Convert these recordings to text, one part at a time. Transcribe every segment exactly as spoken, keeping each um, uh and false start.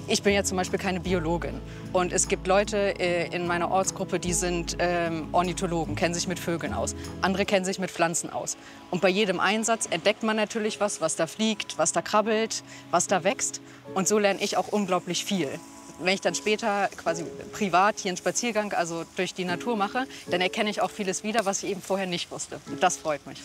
Ich bin ja zum Beispiel keine Biologin. Und es gibt Leute äh, in meiner Ortsgruppe, die sind ähm, Ornithologen, kennen sich mit Vögeln aus. Andere kennen sich mit Pflanzen aus. Und bei jedem Einsatz entdeckt man natürlich was, was da fliegt, was da krabbelt, was da wächst. Und so lerne ich auch unglaublich viel. Wenn ich dann später quasi privat hier einen Spaziergang, also durch die Natur mache, dann erkenne ich auch vieles wieder, was ich eben vorher nicht wusste. Und das freut mich.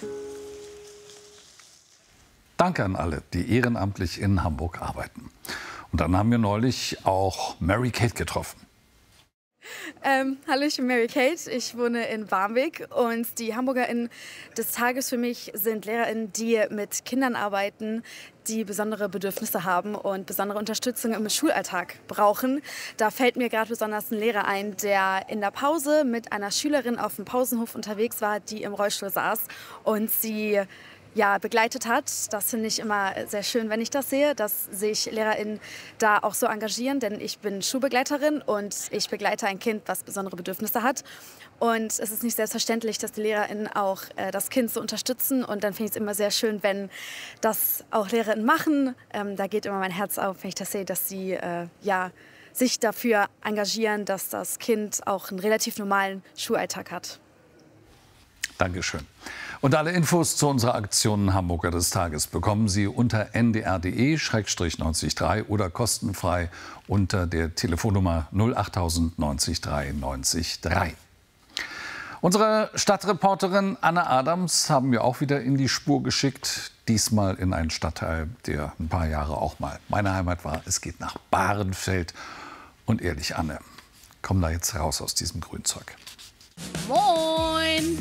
Danke an alle, die ehrenamtlich in Hamburg arbeiten. Und dann haben wir neulich auch Mary Kate getroffen. Ähm, hallo, ich bin Mary Kate, ich wohne in Barmbek und die HamburgerInnen des Tages für mich sind LehrerInnen, die mit Kindern arbeiten, die besondere Bedürfnisse haben und besondere Unterstützung im Schulalltag brauchen. Da fällt mir gerade besonders ein Lehrer ein, der in der Pause mit einer Schülerin auf dem Pausenhof unterwegs war, die im Rollstuhl saß und sie ja, begleitet hat. Das finde ich immer sehr schön, wenn ich das sehe, dass sich LehrerInnen da auch so engagieren, denn ich bin Schulbegleiterin und ich begleite ein Kind, was besondere Bedürfnisse hat. Und es ist nicht selbstverständlich, dass die LehrerInnen auch äh, das Kind so unterstützen. Und dann finde ich es immer sehr schön, wenn das auch LehrerInnen machen. Ähm, da geht immer mein Herz auf, wenn ich das sehe, dass sie äh, ja, sich dafür engagieren, dass das Kind auch einen relativ normalen Schulalltag hat. Dankeschön. Und alle Infos zu unserer Aktion Hamburger des Tages bekommen Sie unter n d r punkt d e Schrägstrich neunzig drei oder kostenfrei unter der Telefonnummer null acht tausend neunzig drei neunzig drei. Unsere Stadtreporterin Anne Adams haben wir auch wieder in die Spur geschickt. Diesmal in einen Stadtteil, der ein paar Jahre auch mal meine Heimat war. Es geht nach Bahrenfeld. Und ehrlich, Anne, komm da jetzt raus aus diesem Grünzeug. Moin!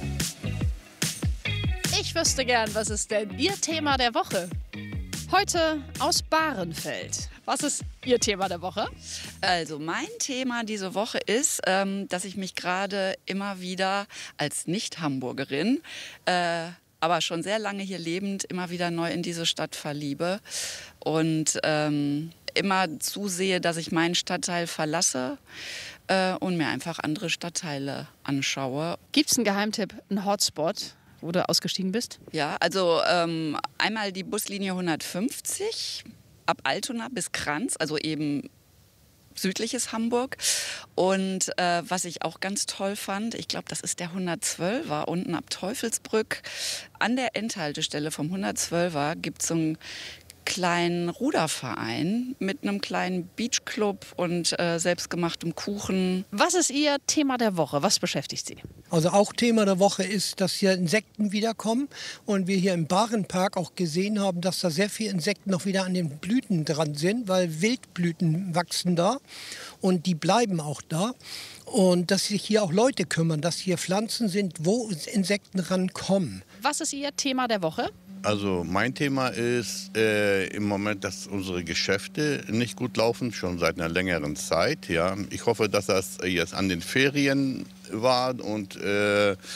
Ich wüsste gern, was ist denn Ihr Thema der Woche? Heute aus Bahrenfeld. Was ist Ihr Thema der Woche? Also mein Thema diese Woche ist, ähm, dass ich mich gerade immer wieder als Nicht-Hamburgerin, äh, aber schon sehr lange hier lebend, immer wieder neu in diese Stadt verliebe und ähm, immer zusehe, dass ich meinen Stadtteil verlasse äh, und mir einfach andere Stadtteile anschaue. Gibt es einen Geheimtipp, einen Hotspot, wo du ausgestiegen bist? Ja, also ähm, einmal die Buslinie hundertfünfzig ab Altona bis Kranz, also eben südliches Hamburg. Und äh, was ich auch ganz toll fand, ich glaube, das ist der hundertzwölfer unten ab Teufelsbrück. An der Endhaltestelle vom hundertzwölfer gibt es so ein kleinen Ruderverein mit einem kleinen Beachclub und äh, selbstgemachtem Kuchen. Was ist Ihr Thema der Woche? Was beschäftigt Sie? Also auch Thema der Woche ist, dass hier Insekten wiederkommen und wir hier im Bahrenpark auch gesehen haben, dass da sehr viele Insekten noch wieder an den Blüten dran sind, weil Wildblüten wachsen da und die bleiben auch da. Und dass sich hier auch Leute kümmern, dass hier Pflanzen sind, wo Insekten rankommen. Was ist Ihr Thema der Woche? Also mein Thema ist äh, im Moment, dass unsere Geschäfte nicht gut laufen, schon seit einer längeren Zeit. Ja. Ich hoffe, dass das jetzt an den Ferien war und äh, äh,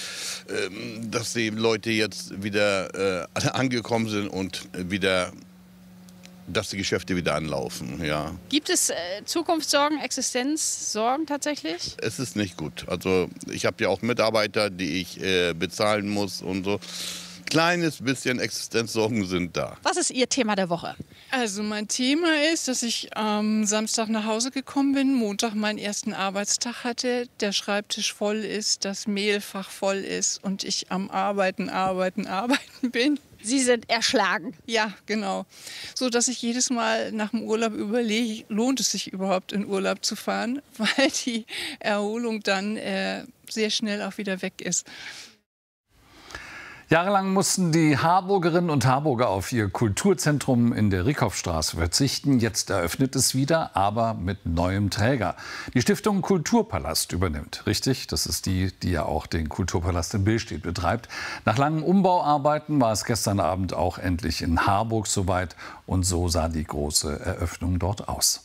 dass die Leute jetzt wieder äh, alle angekommen sind und wieder, dass die Geschäfte wieder anlaufen. Ja. Gibt es äh, Zukunftssorgen, Existenzsorgen tatsächlich? Es ist nicht gut. Also ich habe ja auch Mitarbeiter, die ich äh, bezahlen muss und so. Kleines bisschen Existenzsorgen sind da. Was ist Ihr Thema der Woche? Also mein Thema ist, dass ich am Samstag nach Hause gekommen bin, Montag meinen ersten Arbeitstag hatte, der Schreibtisch voll ist, das Mailfach voll ist und ich am Arbeiten, Arbeiten, Arbeiten bin. Sie sind erschlagen. Ja, genau. So dass ich jedes Mal nach dem Urlaub überlege, lohnt es sich überhaupt in Urlaub zu fahren, weil die Erholung dann äh, sehr schnell auch wieder weg ist. Jahrelang mussten die Harburgerinnen und Harburger auf ihr Kulturzentrum in der Rieckhoffstraße verzichten. Jetzt eröffnet es wieder, aber mit neuem Träger. Die Stiftung Kulturpalast übernimmt. Richtig, das ist die, die ja auch den Kulturpalast in Billstedt betreibt. Nach langen Umbauarbeiten war es gestern Abend auch endlich in Harburg soweit. Und so sah die große Eröffnung dort aus.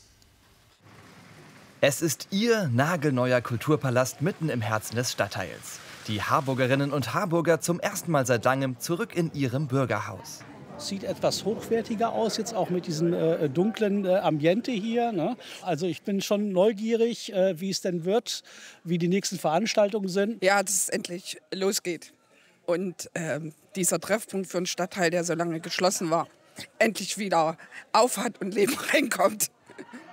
Es ist Ihr nagelneuer Kulturpalast mitten im Herzen des Stadtteils. Die Harburgerinnen und Harburger zum ersten Mal seit langem zurück in ihrem Bürgerhaus. Sieht etwas hochwertiger aus, jetzt auch mit diesem äh, dunklen äh, Ambiente hier. Ne? Also ich bin schon neugierig, äh, wie es denn wird, wie die nächsten Veranstaltungen sind. Ja, dass es endlich losgeht. Und ähm, dieser Treffpunkt für einen Stadtteil, der so lange geschlossen war, endlich wieder auf hat und Leben reinkommt.